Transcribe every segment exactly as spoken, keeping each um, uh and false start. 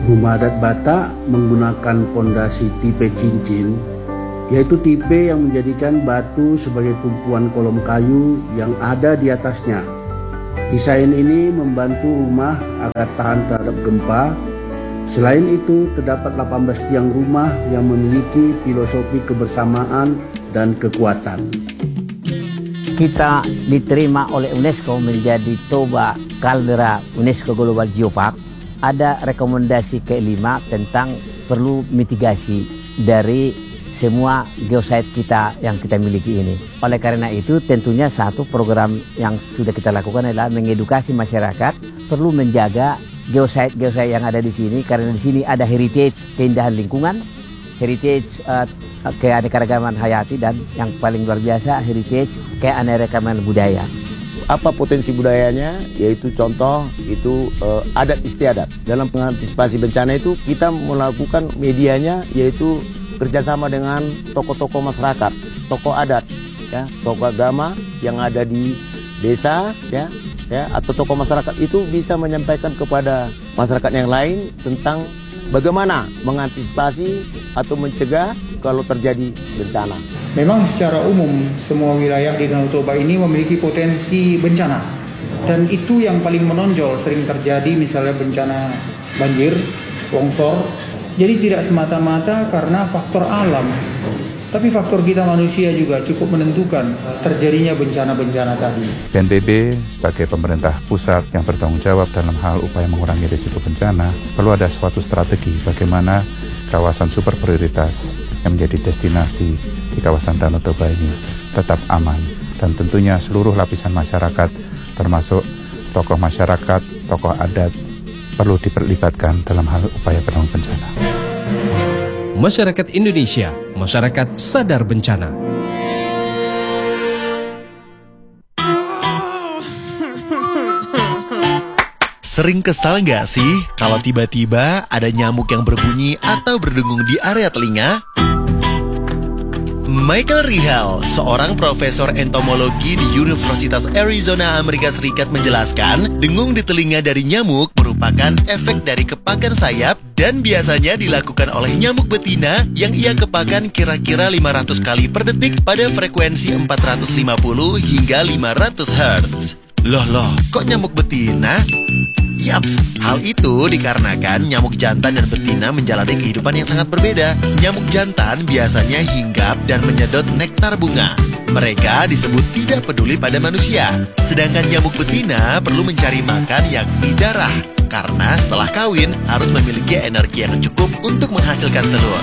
Rumah adat Batak menggunakan pondasi tipe cincin, yaitu tipe yang menjadikan batu sebagai tumpuan kolom kayu yang ada di atasnya. Desain ini membantu rumah agar tahan terhadap gempa. Selain itu, terdapat delapan belas tiang rumah yang memiliki filosofi kebersamaan dan kekuatan. Kita diterima oleh UNESCO menjadi Toba Caldera UNESCO Global Geopark. Ada rekomendasi kelima tentang perlu mitigasi dari semua geosite kita yang kita miliki ini. Oleh karena itu, tentunya satu program yang sudah kita lakukan adalah mengedukasi masyarakat perlu menjaga geosite-geosite yang ada di sini, karena di sini ada heritage keindahan lingkungan, heritage uh, keanekaragaman hayati, dan yang paling luar biasa heritage keanekaragaman budaya. Apa potensi budayanya? Yaitu contoh itu uh, adat istiadat. Dalam mengantisipasi bencana itu kita melakukan medianya yaitu kerjasama dengan tokoh-tokoh masyarakat, tokoh adat, ya, tokoh agama yang ada di desa, ya, ya, atau tokoh masyarakat itu bisa menyampaikan kepada masyarakat yang lain tentang bagaimana mengantisipasi atau mencegah kalau terjadi bencana. Memang secara umum semua wilayah di Danau Toba ini memiliki potensi bencana, dan itu yang paling menonjol sering terjadi, misalnya bencana banjir, longsor. Jadi tidak semata-mata karena faktor alam, tapi faktor kita manusia juga cukup menentukan terjadinya bencana-bencana tadi. B N P B sebagai pemerintah pusat yang bertanggung jawab dalam hal upaya mengurangi risiko bencana, perlu ada suatu strategi bagaimana kawasan super prioritas yang menjadi destinasi di kawasan Danau Toba ini tetap aman, dan tentunya seluruh lapisan masyarakat termasuk tokoh masyarakat, tokoh adat perlu diperlibatkan dalam hal upaya penanggulangan bencana. Masyarakat Indonesia, masyarakat sadar bencana. Sering kesal nggak sih kalau tiba-tiba ada nyamuk yang berbunyi atau berdengung di area telinga? Michael Rihal, seorang profesor entomologi di Universitas Arizona, Amerika Serikat, menjelaskan dengung di telinga dari nyamuk merupakan efek dari kepakan sayap dan biasanya dilakukan oleh nyamuk betina yang ia kepakan kira-kira lima ratus kali per detik pada frekuensi empat ratus lima puluh hingga lima ratus hertz. Loh loh, kok nyamuk betina? Yaps, hal itu dikarenakan nyamuk jantan dan betina menjalani kehidupan yang sangat berbeda. Nyamuk jantan biasanya hinggap dan menyedot nektar bunga. Mereka disebut tidak peduli pada manusia. Sedangkan nyamuk betina perlu mencari makan yakni darah, karena setelah kawin harus memiliki energi yang cukup untuk menghasilkan telur.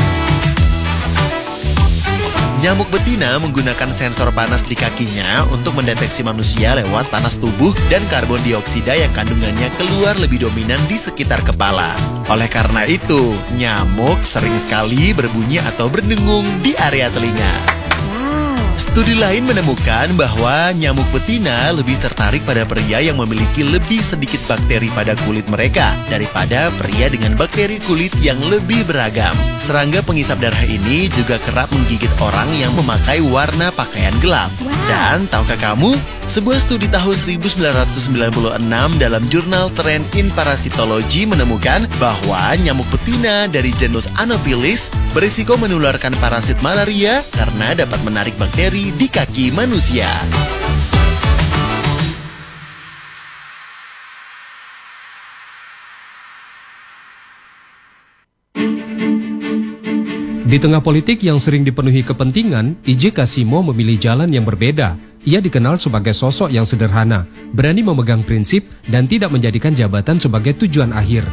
Nyamuk betina menggunakan sensor panas di kakinya untuk mendeteksi manusia lewat panas tubuh dan karbon dioksida yang kandungannya keluar lebih dominan di sekitar kepala. Oleh karena itu, nyamuk sering sekali berbunyi atau berdengung di area telinga. Studi lain menemukan bahwa nyamuk betina lebih tertarik pada pria yang memiliki lebih sedikit bakteri pada kulit mereka daripada pria dengan bakteri kulit yang lebih beragam. Serangga pengisap darah ini juga kerap menggigit orang yang memakai warna pakaian gelap. Dan tahukah kamu, sebuah studi tahun seribu sembilan ratus sembilan puluh enam dalam jurnal Trend in Parasitology menemukan bahwa nyamuk betina dari genus Anopheles berisiko menularkan parasit malaria karena dapat menarik bakteri di kaki manusia. Di tengah politik yang sering dipenuhi kepentingan, I J Kasimo memilih jalan yang berbeda. Ia dikenal sebagai sosok yang sederhana, berani memegang prinsip, dan tidak menjadikan jabatan sebagai tujuan akhir.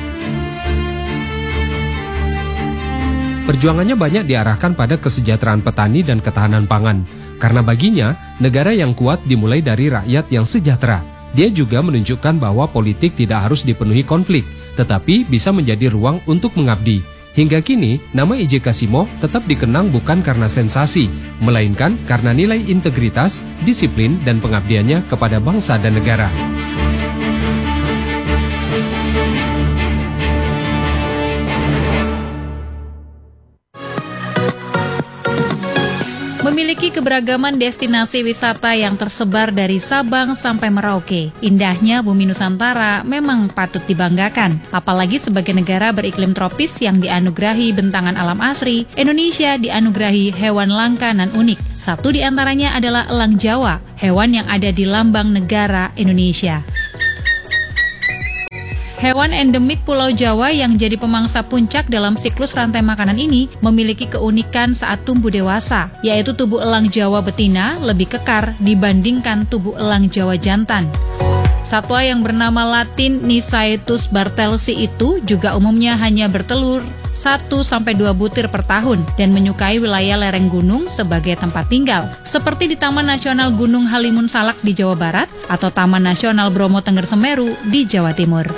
Perjuangannya banyak diarahkan pada kesejahteraan petani dan ketahanan pangan. Karena baginya, negara yang kuat dimulai dari rakyat yang sejahtera. Dia juga menunjukkan bahwa politik tidak harus dipenuhi konflik, tetapi bisa menjadi ruang untuk mengabdi. Hingga kini, nama I J Kasimo tetap dikenang bukan karena sensasi, melainkan karena nilai integritas, disiplin, dan pengabdiannya kepada bangsa dan negara. memiliki keberagaman destinasi wisata yang tersebar dari Sabang sampai Merauke. Indahnya bumi Nusantara memang patut dibanggakan, apalagi sebagai negara beriklim tropis yang dianugerahi bentangan alam asri. Indonesia dianugerahi hewan langka dan unik. Satu di antaranya adalah elang Jawa, hewan yang ada di lambang negara Indonesia. Hewan endemik Pulau Jawa yang jadi pemangsa puncak dalam siklus rantai makanan ini memiliki keunikan saat tumbuh dewasa, yaitu tubuh elang Jawa betina lebih kekar dibandingkan tubuh elang Jawa jantan. Satwa yang bernama Latin Nisaetus bartelsi itu juga umumnya hanya bertelur satu sampai dua butir per tahun dan menyukai wilayah lereng gunung sebagai tempat tinggal, seperti di Taman Nasional Gunung Halimun Salak di Jawa Barat atau Taman Nasional Bromo Tengger Semeru di Jawa Timur.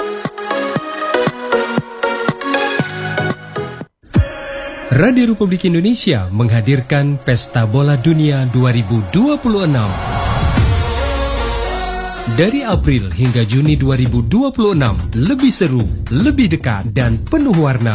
Radio Republik Indonesia menghadirkan Pesta Bola Dunia dua ribu dua puluh enam. Dari April hingga Juni dua ribu dua puluh enam, lebih seru, lebih dekat, dan penuh warna.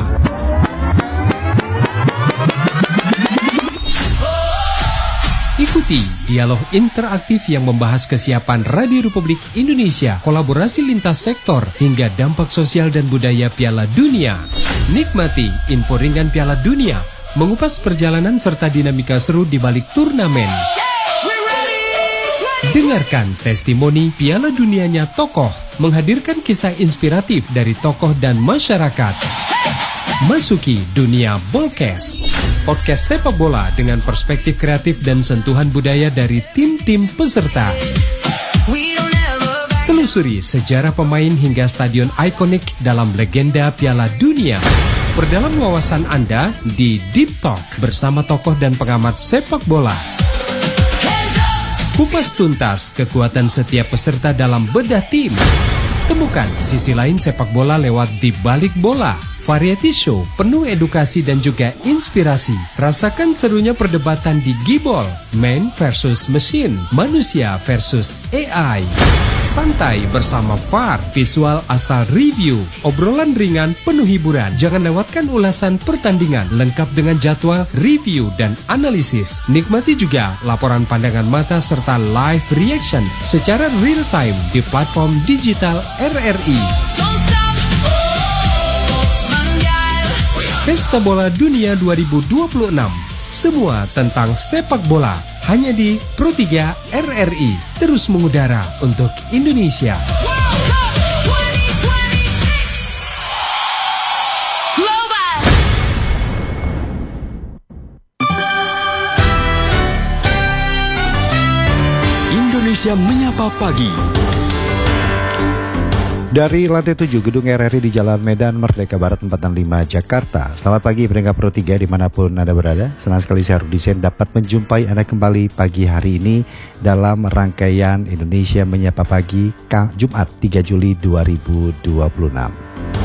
Ikuti dialog interaktif yang membahas kesiapan Radio Republik Indonesia, kolaborasi lintas sektor, hingga dampak sosial dan budaya Piala Dunia. Nikmati info ringan Piala Dunia, mengupas perjalanan serta dinamika seru di balik turnamen. Dengarkan testimoni Piala Dunianya tokoh, menghadirkan kisah inspiratif dari tokoh dan masyarakat. Masuki dunia Bolkes, podcast sepak bola dengan perspektif kreatif dan sentuhan budaya dari tim-tim peserta. Telusuri sejarah pemain hingga stadion ikonik dalam legenda Piala Dunia. Perdalam wawasan Anda di Deep Talk bersama tokoh dan pengamat sepak bola. Kupas tuntas kekuatan setiap peserta dalam bedah tim. Temukan sisi lain sepak bola lewat Di Balik Bola. Variety show penuh edukasi dan juga inspirasi. Rasakan serunya perdebatan di Gibol, man versus machine, manusia versus A I. Santai bersama V A R, visual asal review, obrolan ringan penuh hiburan. Jangan lewatkan ulasan pertandingan lengkap dengan jadwal, review, dan analisis. Nikmati juga laporan pandangan mata serta live reaction secara real time di platform digital R R I. Pesta Bola Dunia dua ribu dua puluh enam. Semua tentang sepak bola hanya di Pro tiga R R I. Terus mengudara untuk Indonesia. Indonesia Menyapa Pagi. Dari lantai tujuh Gedung R R I di Jalan Medan Merdeka Barat empat enam lima Jakarta. Selamat pagi pendengar Pro tiga dimanapun Anda berada. Senang sekali saya Rudi Sen dapat menjumpai Anda kembali pagi hari ini dalam rangkaian Indonesia Menyapa Pagi Jumat tiga Juli dua ribu dua puluh enam.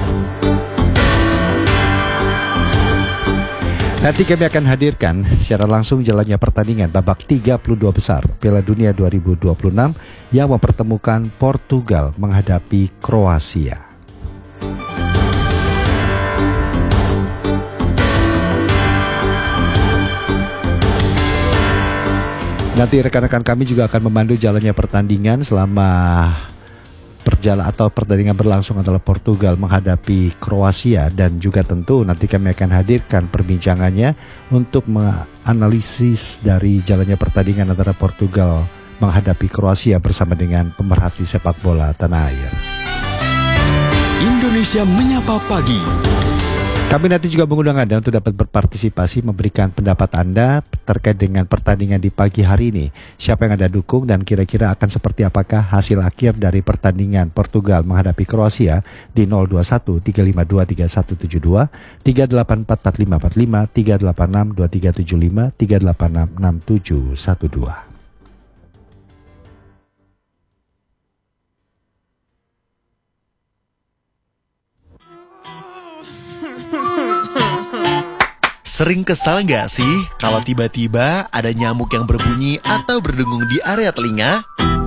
Nanti kami akan hadirkan secara langsung jalannya pertandingan babak tiga puluh dua besar Piala Dunia dua ribu dua puluh enam yang mempertemukan Portugal menghadapi Kroasia. Nanti rekan-rekan kami juga akan memandu jalannya pertandingan selama perjalanan atau pertandingan berlangsung adalah Portugal menghadapi Kroasia, dan juga tentu nanti kami akan hadirkan perbincangannya untuk menganalisis dari jalannya pertandingan antara Portugal menghadapi Kroasia bersama dengan pemerhati sepak bola tanah air. Indonesia Menyapa Pagi. Kami nanti juga mengundang Anda untuk dapat berpartisipasi, memberikan pendapat Anda terkait dengan pertandingan di pagi hari ini. Siapa yang Anda dukung dan kira-kira akan seperti apakah hasil akhir dari pertandingan Portugal menghadapi Kroasia di nol dua satu tiga lima dua tiga satu tujuh dua, tiga delapan empat empat lima empat lima, tiga delapan enam dua tiga tujuh lima, tiga delapan enam enam tujuh satu dua. Sering kesal nggak sih kalau tiba-tiba ada nyamuk yang berbunyi atau berdengung di area telinga?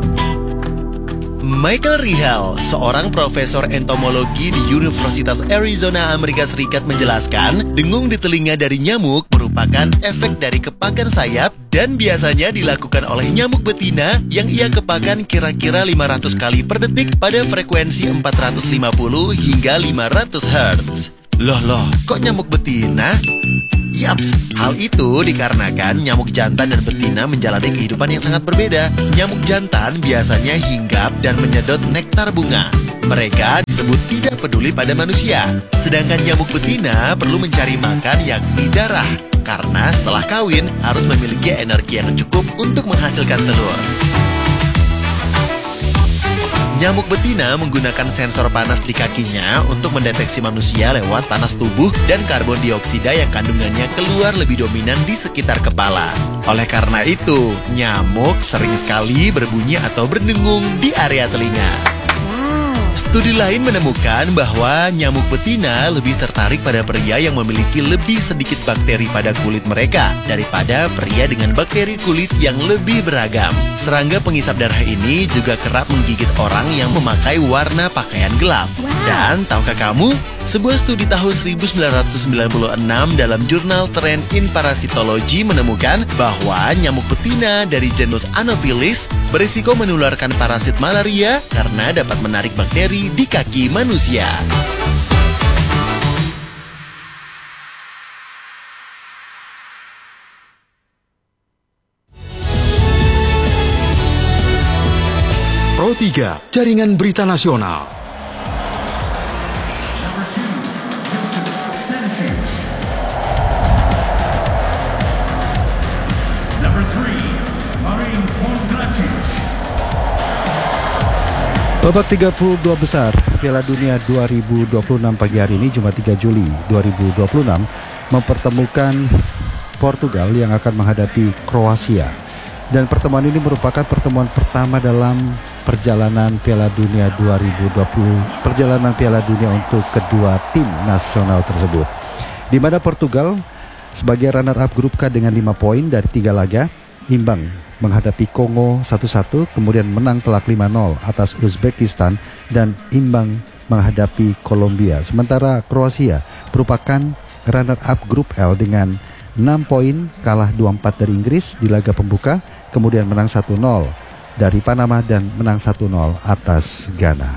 Michael Rihal, seorang profesor entomologi di Universitas Arizona, Amerika Serikat menjelaskan, dengung di telinga dari nyamuk merupakan efek dari kepakan sayap dan biasanya dilakukan oleh nyamuk betina yang ia kepakan kira-kira lima ratus kali per detik pada frekuensi empat ratus lima puluh hingga lima ratus hertz. Loh loh, kok nyamuk betina? Yaps, hal itu dikarenakan nyamuk jantan dan betina menjalani kehidupan yang sangat berbeda. Nyamuk jantan biasanya hinggap dan menyedot nektar bunga. Mereka disebut tidak peduli pada manusia. Sedangkan nyamuk betina perlu mencari makan yakni darah, karena setelah kawin harus memiliki energi yang cukup untuk menghasilkan telur. Nyamuk betina menggunakan sensor panas di kakinya untuk mendeteksi manusia lewat panas tubuh dan karbon dioksida yang kandungannya keluar lebih dominan di sekitar kepala. Oleh karena itu, nyamuk sering sekali berbunyi atau berdengung di area telinga. Studi lain menemukan bahwa nyamuk betina lebih tertarik pada pria yang memiliki lebih sedikit bakteri pada kulit mereka daripada pria dengan bakteri kulit yang lebih beragam. Serangga penghisap darah ini juga kerap menggigit orang yang memakai warna pakaian gelap. Dan tahukah kamu, sebuah studi tahun seribu sembilan ratus sembilan puluh enam dalam jurnal Trend in Parasitology menemukan bahwa nyamuk betina dari genus Anopheles berisiko menularkan parasit malaria karena dapat menarik bakteri di kaki manusia. Pro tiga, Jaringan Berita Nasional. Babak tiga puluh dua besar Piala Dunia dua ribu dua puluh enam pagi hari ini Jumat tiga Juli dua ribu dua puluh enam mempertemukan Portugal yang akan menghadapi Kroasia. Dan pertemuan ini merupakan pertemuan pertama dalam perjalanan Piala Dunia dua ribu dua puluh, perjalanan Piala Dunia untuk kedua tim nasional tersebut. Di mana Portugal sebagai runner up grup K dengan lima poin dari tiga laga, imbang menghadapi Kongo satu satu, kemudian menang telak lima nol atas Uzbekistan dan imbang menghadapi Kolombia. Sementara Kroasia merupakan runner up grup L dengan enam poin, kalah dua empat dari Inggris di laga pembuka, kemudian menang satu nol dari Panama dan menang satu nol atas Ghana.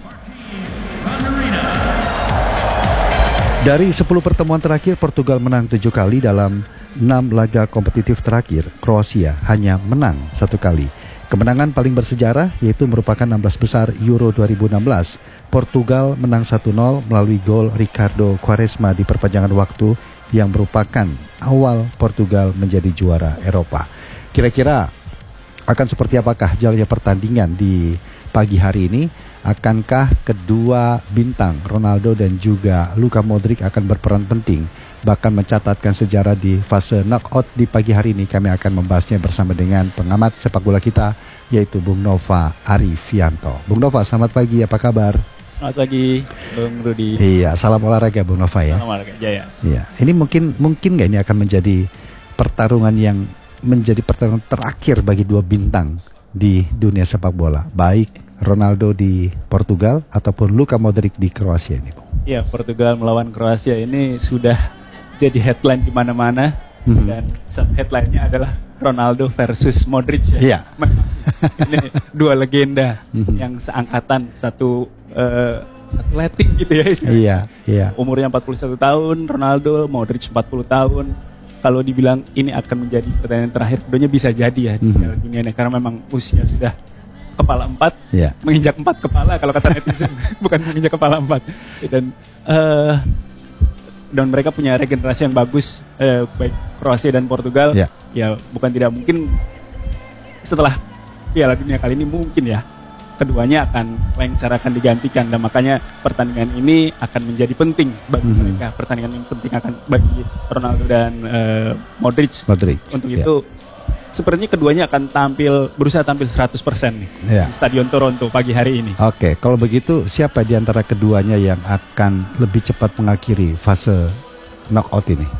Dari sepuluh pertemuan terakhir, Portugal menang tujuh kali dalam enam laga kompetitif terakhir. Kroasia hanya menang satu kali. Kemenangan paling bersejarah yaitu merupakan enam belas besar Euro dua ribu enam belas. Portugal menang satu nol melalui gol Ricardo Quaresma di perpanjangan waktu yang merupakan awal Portugal menjadi juara Eropa. Kira-kira akan seperti apakah jalannya pertandingan di pagi hari ini? Akankah kedua bintang Ronaldo dan juga Luka Modric akan berperan penting, bahkan mencatatkan sejarah di fase knockout di pagi hari ini? Kami akan membahasnya bersama dengan pengamat sepak bola kita, yaitu Bung Nova Arifianto. Bung Nova, selamat pagi, apa kabar? Selamat pagi, Bung Rudi. Iya, salam olahraga Bung Nova ya. Salam olahraga, jaya. Iya, ini mungkin mungkin nggak ini akan menjadi pertarungan yang menjadi pertarungan terakhir bagi dua bintang di dunia sepak bola, baik Ronaldo di Portugal ataupun Luka Modric di Kroasia ini, Bung. Iya, Portugal melawan Kroasia ini sudah jadi headline di mana-mana, mm-hmm. dan sub headline-nya adalah Ronaldo versus Modric ya. Iya. Ini dua legenda mm-hmm. yang seangkatan, satu uh, satu letting gitu ya. Iya, iya. Umurnya empat puluh satu tahun, Ronaldo, Modric empat puluh tahun. Kalau dibilang ini akan menjadi pertandingan terakhir, keduanya bisa jadi ya di Piala Dunia ini, karena memang usia sudah kepala empat, yeah. menginjak empat kepala kalau kata netizen, bukan menginjak kepala empat. Dan uh, dan mereka punya regenerasi yang bagus, uh, baik Kroasia dan Portugal. Yeah. Ya bukan tidak mungkin setelah Piala Dunia kali ini mungkin ya keduanya akan lengser, akan digantikan, dan makanya pertandingan ini akan menjadi penting bagi mm-hmm. mereka. Pertandingan ini penting akan bagi Ronaldo dan uh, Modric. Modric. Untuk yeah. itu sepertinya keduanya akan tampil, berusaha tampil seratus persen nih yeah. di Stadion Toronto pagi hari ini. Oke, okay. Kalau begitu siapa di antara keduanya yang akan lebih cepat mengakhiri fase knockout ini?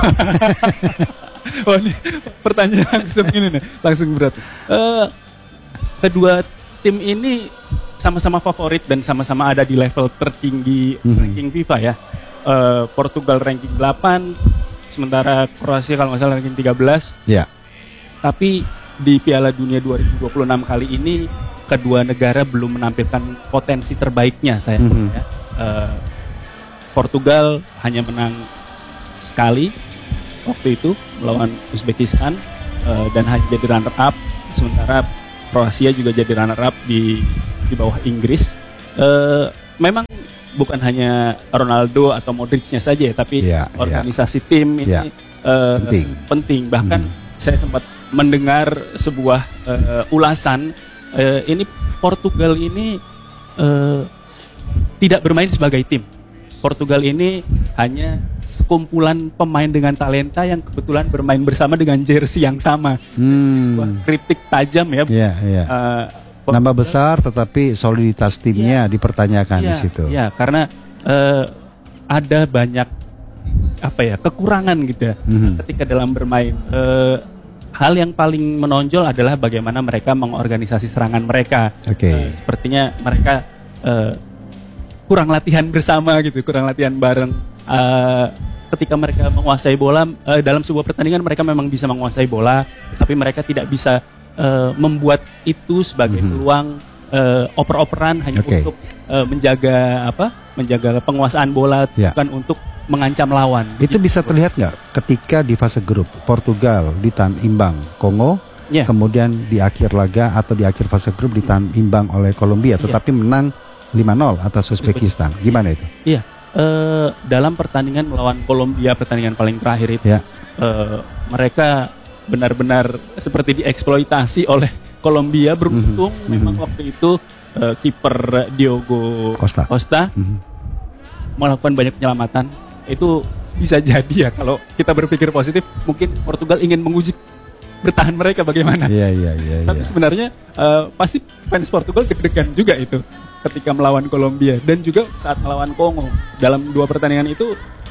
Oh, ini pertanyaan langsung ini nih, langsung berat. Uh, kedua tim ini sama-sama favorit dan sama-sama ada di level tertinggi mm-hmm. ranking FIFA ya. Uh, Portugal ranking delapan, sementara Kroasia kalau nggak salah ranking tiga belas. Ya. Yeah. tapi di Piala Dunia dua ribu dua puluh enam kali ini kedua negara belum menampilkan potensi terbaiknya saya. Mm-hmm. ya. uh, Portugal hanya menang sekali waktu itu melawan Uzbekistan uh, dan hanya jadi runner up, sementara Kroasia juga jadi runner up di di bawah Inggris. Uh, memang bukan hanya Ronaldo atau Modric-nya saja ya, tapi yeah, organisasi yeah. tim ini yeah. uh, penting. penting. Bahkan mm. saya sempat mendengar sebuah uh, ulasan uh, ini Portugal ini uh, tidak bermain sebagai tim. Portugal ini hanya sekumpulan pemain dengan talenta yang kebetulan bermain bersama dengan jersey yang sama. Hmm. Sebuah kritik tajam ya. Yeah, yeah. Uh, Nambah besar tetapi soliditas timnya yeah. dipertanyakan yeah, di situ. Ya, yeah, karena uh, ada banyak apa ya kekurangan gitu ya mm-hmm. ketika dalam bermain. Uh, hal yang paling menonjol adalah bagaimana mereka mengorganisasi serangan mereka. Okay. Uh, sepertinya mereka uh, kurang latihan bersama gitu, kurang latihan bareng. Uh, ketika mereka menguasai bola uh, dalam sebuah pertandingan mereka memang bisa menguasai bola, tapi mereka tidak bisa uh, membuat itu sebagai mm-hmm. peluang uh, oper-operan hanya okay. untuk uh, menjaga apa? Menjaga penguasaan bola, yeah. bukan untuk mengancam lawan. Itu gitu. Bisa terlihat nggak ketika di fase grup Portugal ditahan imbang Kongo, yeah. kemudian di akhir laga atau di akhir fase grup ditahan imbang oleh Kolombia, tetapi yeah. menang lima nol atas Uzbekistan. Gimana itu? Iya, uh, dalam pertandingan melawan Kolombia, pertandingan paling terakhir itu, yeah. uh, mereka benar-benar seperti dieksploitasi oleh Kolombia. Beruntung mm-hmm. memang mm-hmm. waktu itu uh, kiper Diogo Costa, Costa mm-hmm. melakukan banyak penyelamatan. Itu bisa jadi ya kalau kita berpikir positif, mungkin Portugal ingin menguji bertahan mereka bagaimana. Iya iya iya. Tapi ya. sebenarnya uh, pasti fans Portugal deg-degan juga itu ketika melawan Kolombia dan juga saat melawan Kongo. Dalam dua pertandingan itu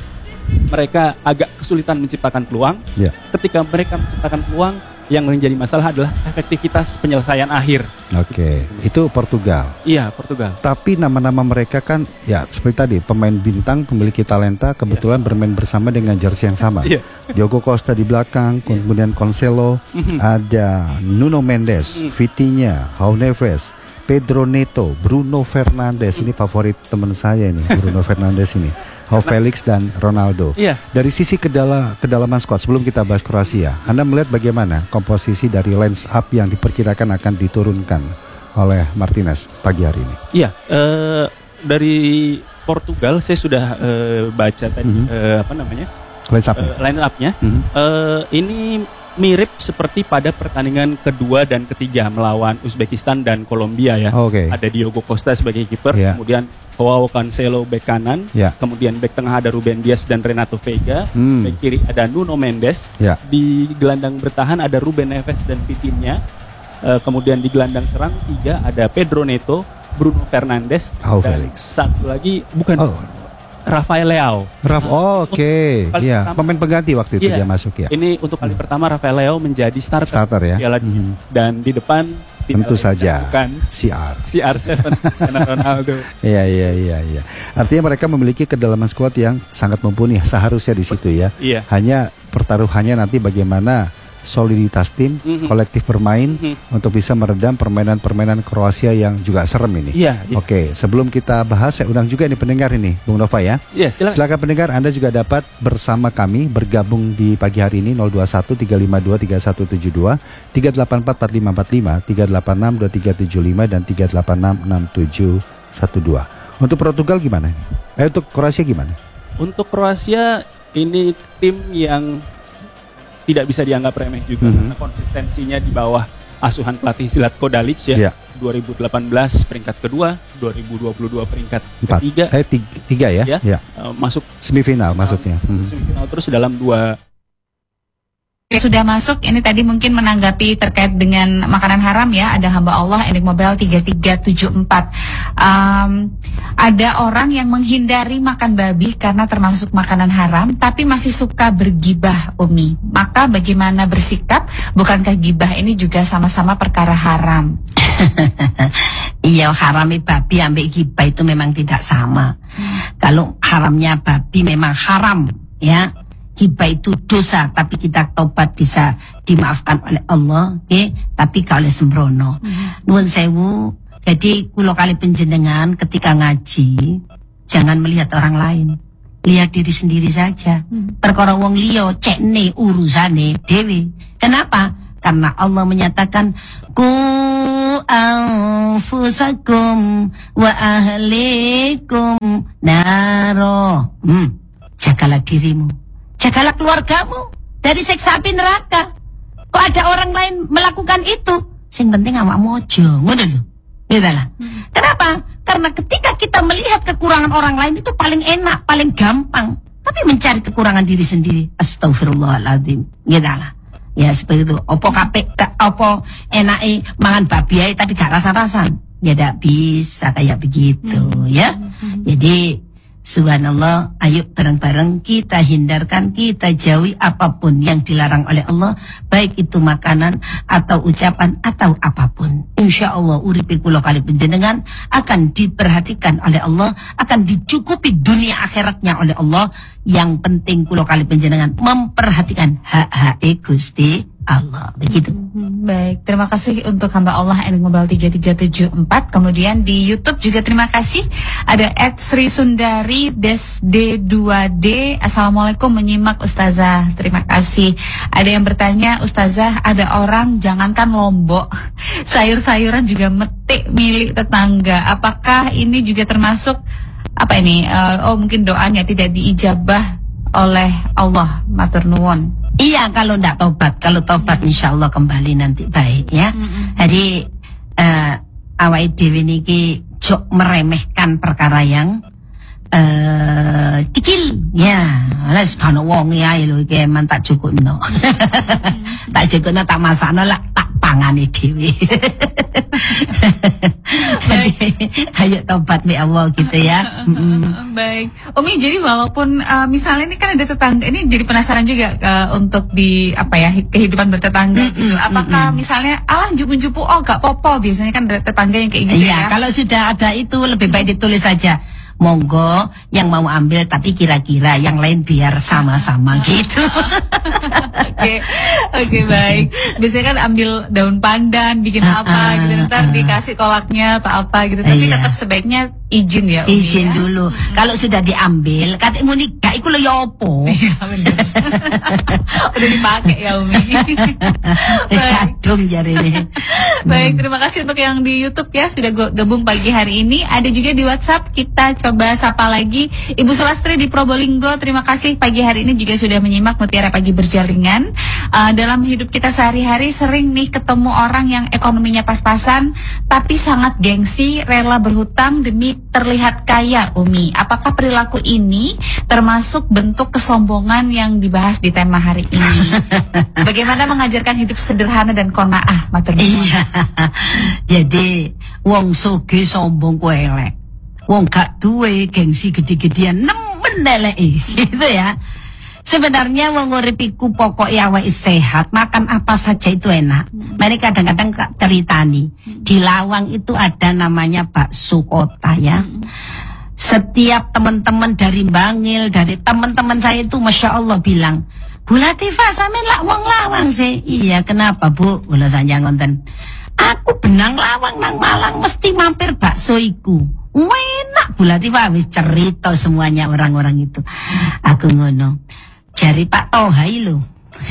mereka agak kesulitan menciptakan peluang. Ya. Ketika mereka menciptakan peluang, yang menjadi masalah adalah efektivitas penyelesaian akhir. Oke, itu Portugal. Iya, Portugal. Tapi nama-nama mereka kan ya seperti tadi, pemain bintang, memiliki talenta, kebetulan yeah. bermain bersama dengan jersey yang sama. Yeah. Diogo Costa di belakang, yeah. kemudian Cancelo, mm-hmm. ada Nuno Mendes, mm. Vitinha, João Neves, Pedro Neto, Bruno Fernandes, mm. ini favorit teman saya ini, Bruno Fernandes ini. João Felix dan Ronaldo. Iya. Dari sisi kedala, kedalaman squad, sebelum kita bahas Kroasia, Anda melihat bagaimana komposisi dari line up yang diperkirakan akan diturunkan oleh Martinez pagi hari ini? Iya, uh, dari Portugal saya sudah uh, baca tadi mm-hmm. uh, apa namanya line up-nya. Uh, line up-nya. Mm-hmm. Uh, ini mirip seperti pada pertandingan kedua dan ketiga melawan Uzbekistan dan Kolombia ya. Oh, okay. Ada Diogo Costa sebagai kiper, yeah. kemudian João Cancelo bek kanan, yeah. kemudian bek tengah ada Ruben Dias dan Renato Veiga, hmm. bek kiri ada Nuno Mendes, yeah. di gelandang bertahan ada Ruben Neves dan Vitinha, uh, kemudian di gelandang serang tiga ada Pedro Neto, Bruno Fernandes, oh, dan Felix. satu lagi bukan oh. Rafael Leao. Raf, oh, oke, okay. ya, pemain pengganti waktu itu yeah. dia masuk ya. Ini untuk kali hmm. pertama Rafael Leao menjadi starter, starter ya. hmm. Dan di depan tentu saja bukan C R C R tujuh Cristiano Ronaldo. Iya iya iya iya. Artinya mereka memiliki kedalaman skuad yang sangat mumpuni seharusnya di situ ya. Iya. Hanya pertaruhannya nanti bagaimana soliditas tim, mm-hmm. kolektif bermain mm-hmm. untuk bisa meredam permainan-permainan Kroasia yang juga serem ini. Iya, iya. Oke, sebelum kita bahas saya undang juga ini pendengar ini, Bung Nova ya. Iya, silakan. Silakan pendengar, Anda juga dapat bersama kami bergabung di pagi hari ini nol dua satu tiga lima dua tiga satu tujuh dua, tiga delapan empat empat lima empat lima, tiga delapan enam dua tiga tujuh lima dan tiga delapan enam enam tujuh satu dua. Untuk Portugal gimana? Eh untuk Kroasia gimana? Untuk Kroasia ini tim yang tidak bisa dianggap remeh juga mm-hmm. karena konsistensinya di bawah asuhan pelatih Zlatko Dalic ya. Yeah. dua ribu delapan belas peringkat kedua, dua ribu dua puluh dua peringkat Empat. ketiga. Eh tiga, tiga ya? ya. Yeah. Uh, masuk semifinal uh, maksudnya. Mm-hmm. Semifinal terus dalam dua. Sudah masuk, ini tadi mungkin menanggapi terkait dengan makanan haram ya, ada hamba Allah Enik Mobile tiga tiga tujuh empat. Um, ada orang yang menghindari makan babi karena termasuk makanan haram, tapi masih suka bergibah, Umi. Maka bagaimana bersikap? Bukankah gibah ini juga sama-sama perkara haram? Iya, harami babi ambek gibah itu memang tidak sama. Kalau haramnya babi memang haram, ya. Gibah itu dosa, tapi kita tobat bisa dimaafkan oleh Allah, okay? Tapi gak oleh sembrono. Hmm. Nuwun sewu, jadi kulo kali penjenengan ketika ngaji, jangan melihat orang lain, lihat diri sendiri saja. Hmm. Perkara wong liya cekne urusane dewe. Kenapa? Karena Allah menyatakan ku anfusakum wa ahlikum naro. Hmm. Jagalah dirimu, jagalah keluargamu dari siksa api neraka. Kok ada orang lain melakukan itu? Sing penting awakmu aja, ngono lho. Gitulah. Hmm. Kenapa? Karena ketika kita melihat kekurangan orang lain itu paling enak, paling gampang. Tapi mencari kekurangan diri sendiri, astagfirullahaladzim. Gitulah. Ya seperti itu. Opo kapek, opo enake mangan babi ae tapi gak rasa-rasan. Ya tidak bisa kayak begitu, hmm. ya. Hmm. Jadi subhanallah, ayo bareng-bareng kita hindarkan, kita jauhi apapun yang dilarang oleh Allah, baik itu makanan atau ucapan atau apapun. Insya Allah uripe kula kali panjenengan akan diperhatikan oleh Allah, akan dicukupi dunia akhiratnya oleh Allah. Yang penting kula kali panjenengan memperhatikan hak-hak Gusti Allah. Begitu. Hmm, baik, terima kasih untuk hamba Allah Ending Mobile tiga tiga tujuh empat. Kemudian di YouTube juga terima kasih. Ada at Sri Sundari Des D dua D. Assalamualaikum, menyimak Ustazah. Terima kasih. Ada yang bertanya, Ustazah, ada orang jangankan lombok, sayur-sayuran juga metik milik tetangga. Apakah ini juga termasuk apa ini? Uh, oh mungkin doanya tidak diijabah oleh Allah. Matur nuwun. Iya, kalau tidak tobat, kalau tobat hmm. insya Allah kembali nanti baik ya. Hmm. Jadi uh, awake dhewe niki jok meremehkan perkara yang uh, kecil ya. Wis kan wong ae lho iki emang tak cukupno. Hmm. Tak cukupno tak masakno lah tak pangane dhewe. Ayo tobat mi Allah gitu ya. Mm-hmm. Baik, Umi, jadi walaupun uh, misalnya ini kan ada tetangga, ini jadi penasaran juga uh, untuk di apa ya kehidupan bertetangga mm-hmm. gitu. Apakah mm-hmm. misalnya alah jupu-jupu oh gak popo, biasanya kan ada tetangga yang kayak gitu iya, ya. Kalau sudah ada itu lebih baik ditulis saja. Monggo yang mau ambil tapi kira-kira yang lain biar sama-sama gitu. Oke, oke baik. Biasanya kan ambil daun pandan, bikin uh, apa uh, gitu, ntar uh, dikasih kolaknya atau apa gitu. Tapi iya. tetap sebaiknya izin ya, Umi. Izin ya? dulu. Hmm. Kalau sudah diambil, katanya muni gak iku lho ya opo. Iya benar. Udah dipakai ya Umi. Kadung jare ini. Baik, terima kasih untuk yang di YouTube ya sudah gabung pagi hari ini. Ada juga di WhatsApp, kita coba sapa lagi Ibu Sulastri di Probolinggo. Terima kasih pagi hari ini juga sudah menyimak Mutiara Pagi Berjaringan. Uh, dalam hidup kita sehari-hari sering nih ketemu orang yang ekonominya pas-pasan tapi sangat gengsi, rela berhutang demi terlihat kaya, Umi. Apakah perilaku ini termasuk bentuk kesombongan yang dibahas di tema hari ini? Bagaimana mengajarkan hidup sederhana dan qanaah, matur nuwun. Iya. Jadi wong sugih sombong ku elek. Wong gak duwe gengsi gede-gedean nemen eleke, gitu ya. Sebenarnya wong urip iku pokoke awake sehat, makan apa saja itu enak. Hmm. Mereka kadang-kadang ceritani, hmm. di Lawang itu ada namanya bakso kota ya. Hmm. Setiap teman-teman dari Bangil, dari teman-teman saya itu Masya Allah bilang, Bu Latifah sampean lak wong Lawang sih. Iya, kenapa Bu? Kula sanjang ngonten. Aku benang Lawang nang Malang mesti mampir bakso iku. Enak Bu Latifah, wis cerita semuanya orang-orang itu. Aku ngono. Jari Pak Tohai lho.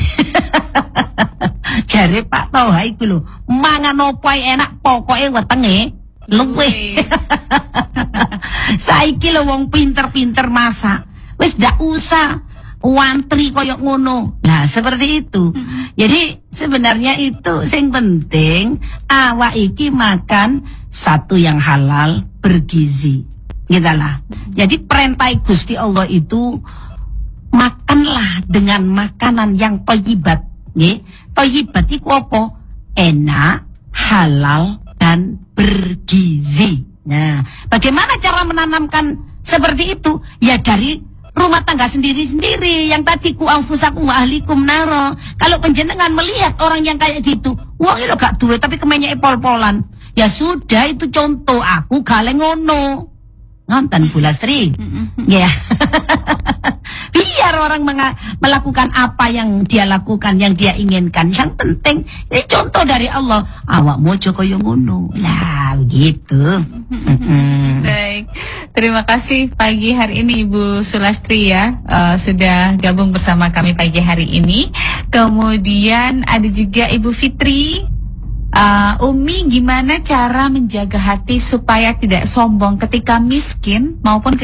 Jari Pak Tohai ku lho, mangan opo enak pokoke wetenge luwih. Saiki lho wong pinter-pinter masak. Wis ndak usah wantri koyok ngono. Nah, seperti itu. Hmm. Jadi sebenarnya itu sing penting awak iki makan satu yang halal, bergizi. Gitulah. Hmm. Jadi perintah Gusti Allah itu makanlah dengan makanan yang thayyibat, nggih. Thayyibat iku apa? Enak, halal dan bergizi. Nah, bagaimana cara menanamkan seperti itu? Ya dari rumah tangga sendiri-sendiri. Yang tadi ku anfusakum wa ahlikum naro. Kalau penjenengan melihat orang yang kayak gitu, wong iki lho gak duwe tapi kemenyeke pol-polan. Ya sudah, itu contoh, aku gale ngono. Ngonten Bu Lastri. Ya. Biar biar orang menga- melakukan apa yang dia lakukan, yang dia inginkan. Yang penting ini contoh dari Allah. Awak mojo koyo ngono. Lah begitu. Baik, terima kasih pagi hari ini Ibu Sulastri ya, uh, sudah gabung bersama kami pagi hari ini. Kemudian ada juga Ibu Fitri. Uh, Umi, gimana cara menjaga hati supaya tidak sombong ketika miskin maupun